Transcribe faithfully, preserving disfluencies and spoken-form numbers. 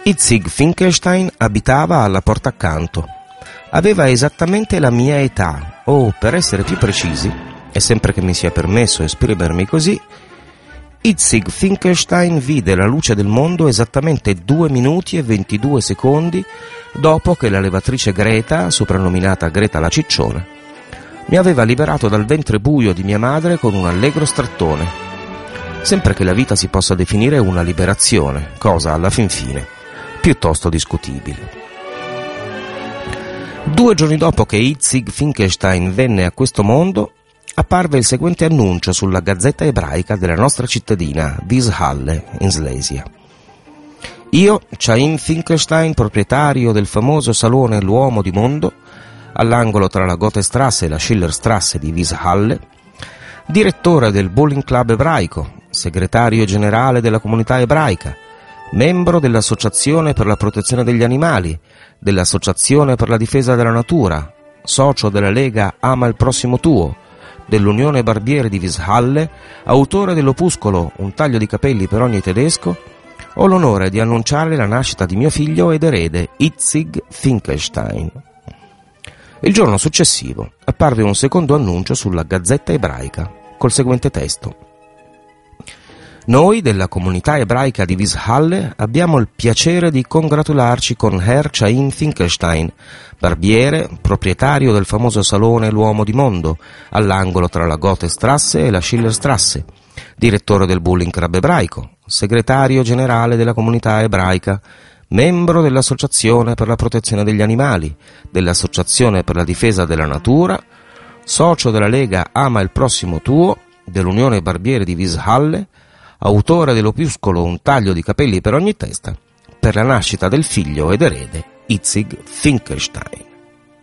Itzig Finkelstein abitava alla porta accanto. Aveva esattamente la mia età, o per essere più precisi, e sempre che mi sia permesso esprimermi così, Itzig Finkelstein vide la luce del mondo esattamente due minuti e ventidue secondi dopo che la levatrice Greta, soprannominata Greta la cicciona, mi aveva liberato dal ventre buio di mia madre con un allegro strattone. Sempre che la vita si possa definire una liberazione, cosa alla fin fine piuttosto discutibile. Due giorni dopo che Itzig Finkelstein venne a questo mondo, apparve il seguente annuncio sulla gazzetta ebraica della nostra cittadina, Wieshalle, in Slesia. Io, Chaim Finkelstein, proprietario del famoso salone L'Uomo di Mondo, all'angolo tra la Gothestrasse e la Schillerstrasse di Wieshalle, direttore del Bowling Club ebraico, segretario generale della comunità ebraica, membro dell'Associazione per la protezione degli animali, dell'Associazione per la difesa della natura, socio della Lega Ama il prossimo tuo, dell'Unione Barbieri di Wieshalle, autore dell'opuscolo Un taglio di capelli per ogni tedesco, ho l'onore di annunciare la nascita di mio figlio ed erede, Itzig Finkelstein. Il giorno successivo apparve un secondo annuncio sulla Gazzetta ebraica, col seguente testo. Noi della comunità ebraica di Wieshalle abbiamo il piacere di congratularci con Herr Chaim Finkelstein, barbiere, proprietario del famoso salone L'Uomo di Mondo, all'angolo tra la Gothestrasse e la Schillerstrasse, direttore del Bowling Club ebraico, segretario generale della comunità ebraica, membro dell'Associazione per la protezione degli animali, dell'Associazione per la difesa della natura, socio della Lega Ama il prossimo tuo, dell'Unione Barbieri di Wieshalle, autore dell'opuscolo Un taglio di capelli per ogni testa, per la nascita del figlio ed erede Itzig Finkelstein.